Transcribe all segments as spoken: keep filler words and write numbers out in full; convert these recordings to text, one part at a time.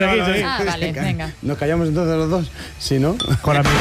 Aquí, no, no, ah, vale, venga. Nos callamos entonces los dos, ¿sí, no? Con amigos.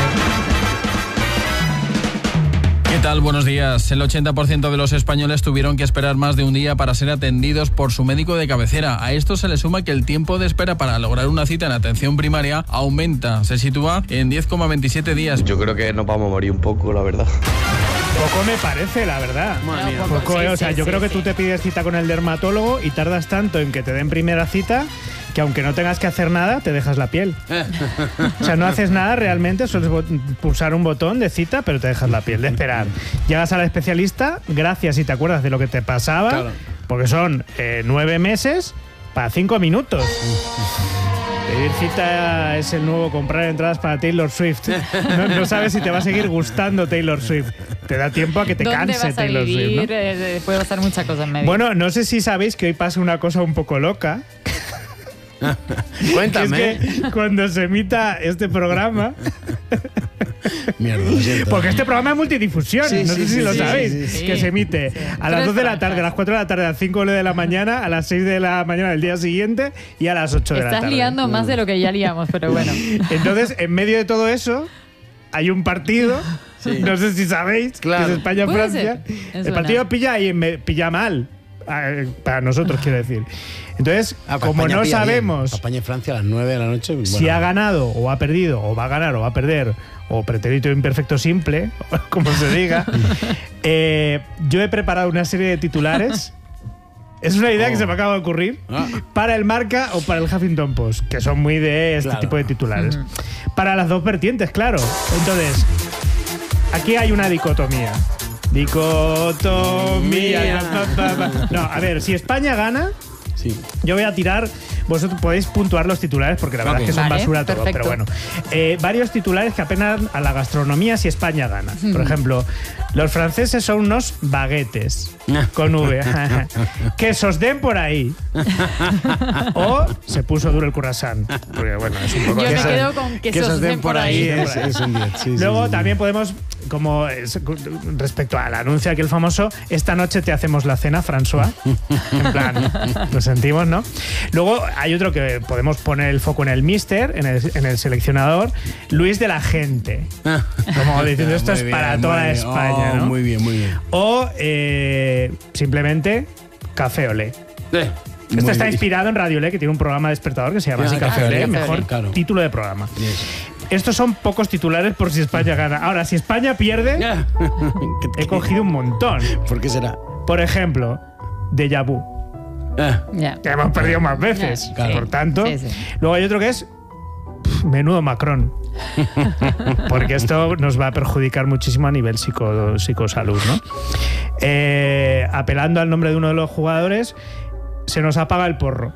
¿Qué tal? Buenos días. El ochenta por ciento de los españoles tuvieron que esperar más de un día para ser atendidos por su médico de cabecera. A esto se le suma que el tiempo de espera para lograr una cita en atención primaria aumenta. Se sitúa en diez coma veintisiete días. Yo creo que nos vamos a morir un poco, la verdad. Poco me parece, la verdad. Madre mía. Poco, Sí, o sea, sí, yo sí, creo que sí. tú te pides cita con el dermatólogo y tardas tanto en que te den primera cita que aunque no tengas que hacer nada, te dejas la piel. O sea, no haces nada realmente, sueles pulsar un botón de cita, pero te dejas la piel de esperar. Llegas al especialista, gracias si te acuerdas de lo que te pasaba, claro. Porque son eh, nueve meses para cinco minutos. Pedir cita es el nuevo comprar entradas para Taylor Swift. No, no sabes si te va a seguir gustando Taylor Swift. Te da tiempo a que te ¿Dónde canse vas a Taylor vivir? Swift, ¿no? Eh, puede pasar muchas cosas en medio. Bueno, no sé si sabéis que hoy pasa una cosa un poco loca. Cuéntame. Es que cuando se emita este programa... Mierda, lo siento. Porque este programa es multidifusión, Sí, no sí, sé si sí, lo sí, sabéis, sí, sí. que se emite Sí. a las Tres dos de la franjas. tarde, a las cuatro de la tarde, a las cinco de la mañana, a las seis de la mañana del día siguiente y a las ocho de la Estás tarde. liando más de lo que ya liamos, pero bueno. Entonces, en medio de todo eso, hay un partido, Sí. no sé si sabéis, Claro. que es España-Francia. Puede ser. Es El buena. partido pilla ahí, me- pilla mal. eh, Para nosotros, quiero decir. Entonces, Ah, para como España no pilla bien. sabemos Para España y Francia a las nueve de la noche. Bueno. si ha ganado o ha perdido, o va a ganar o va a perder, o pretérito imperfecto simple, como se diga, eh, yo he preparado una serie de titulares. Es una idea Oh. que se me acaba de ocurrir Ah. para el Marca o para el Huffington Post, que son muy de este Claro. tipo de titulares. Para las dos vertientes, claro. Entonces, aquí hay una dicotomía. Dicotomía. Pa, pa, pa. No, a ver, si España gana, Sí. yo voy a tirar. Vosotros podéis puntuar los titulares porque la verdad Ok. es que son Vale, basura todo. perfecto. Pero bueno, Eh, varios titulares que apelan a la gastronomía si España gana. Por ejemplo, los franceses son unos baguetes con V. Que se os den por ahí. O se puso duro el currasán. Porque bueno, es un poco. Yo me se- quedo con que, que se os den por ahí. Es, es un diez. Sí, sí, Luego sí. también podemos, como es- respecto al anuncio aquel famoso, esta noche te hacemos la cena, François. En plan, lo sentimos, ¿no? Luego hay otro que podemos poner el foco en el mister, en el, en el seleccionador, Luis de la Gente. Como diciendo, esto Muy es bien, para muy toda bien. España, Oh, ¿no? Muy bien, muy bien. O eh, simplemente Café Olé. Eh, Esto muy está bien. inspirado en Radio Olé, que tiene un programa despertador que se llama Ah, así, Café Café Olé, Olé, mejor Olé. Claro. título de programa. Yes. Estos son pocos titulares por si España gana. Ahora, si España pierde, he cogido un montón. ¿Por qué será? Por ejemplo, Déjà Vu, Ah, Ya. que hemos perdido más veces. Ya, claro. Por tanto, Sí, sí. luego hay otro que es pff, menudo Macron. Porque esto nos va a perjudicar muchísimo a nivel psico, psicosalud, ¿no? Eh, apelando al nombre de uno de los jugadores, se nos apaga el porro.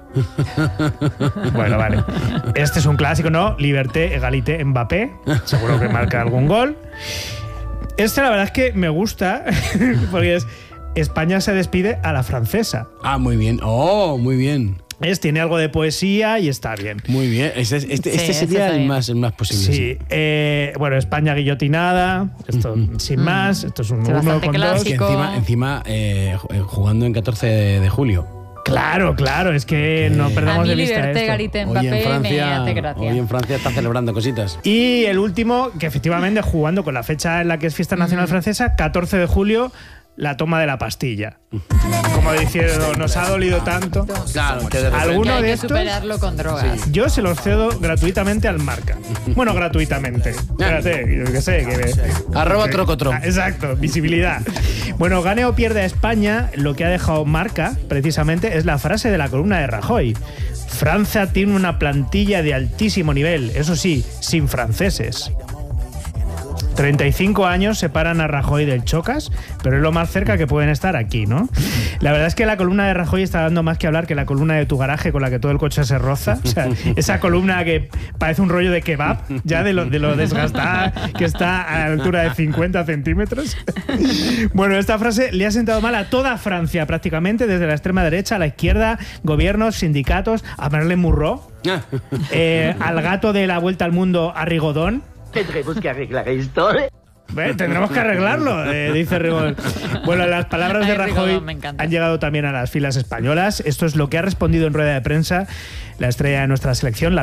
Bueno, vale. Este es un clásico, ¿no? Liberté, égalité, Mbappé. Seguro que marca algún gol. Este, la verdad es que me gusta, porque es España se despide a la francesa. Ah, muy bien. Oh, muy bien. Es, tiene algo de poesía y está bien. Muy bien. Este, este, este Sí, ese sería está el bien. más, el más posible. Sí, eh, bueno, España guillotinada, esto sin más, esto es un Sí, uno bastante con dos. Que clásico. encima, encima eh, jugando en catorce de julio. Claro, claro, es que no A perdamos mí de vista Liberté, esto. Garité, Hoy en Mbappé me Francia, hace gracia. hoy en Francia está celebrando cositas. Y el último, que efectivamente jugando con la fecha en la que es fiesta nacional francesa, catorce de julio, la toma de la pastilla. Como diciendo, nos ha dolido tanto. Claro, que de repente- ¿Alguno Que hay de que estos? superarlo con drogas. Yo se los cedo gratuitamente al Marca. Bueno, gratuitamente. Espérate, yo qué sé. Que, Arroba que- trocotro. Ah, exacto, visibilidad. Bueno, gane o pierde a España, lo que ha dejado Marca, precisamente, es la frase de la columna de Rajoy. Francia tiene una plantilla de altísimo nivel, eso sí, sin franceses. treinta y cinco años separan a Rajoy del Chocas, pero es lo más cerca que pueden estar aquí, ¿no? La verdad es que la columna de Rajoy está dando más que hablar que la columna de tu garaje con la que todo el coche se roza. O sea, esa columna que parece un rollo de kebab, ya de lo, de lo desgastada que está a la altura de cincuenta centímetros. Bueno, esta frase le ha sentado mal a toda Francia prácticamente, desde la extrema derecha a la izquierda, gobiernos, sindicatos, a Marlene Murro, eh, al gato de la vuelta al mundo, a Rigodón. Tendremos que arreglar esto. ¿Ve? Tendremos que arreglarlo, eh, dice Rigol. Bueno, las palabras de Ay, Rajoy Rigol, me encanta. han llegado también a las filas españolas. Esto es lo que ha respondido en rueda de prensa la estrella de nuestra selección, la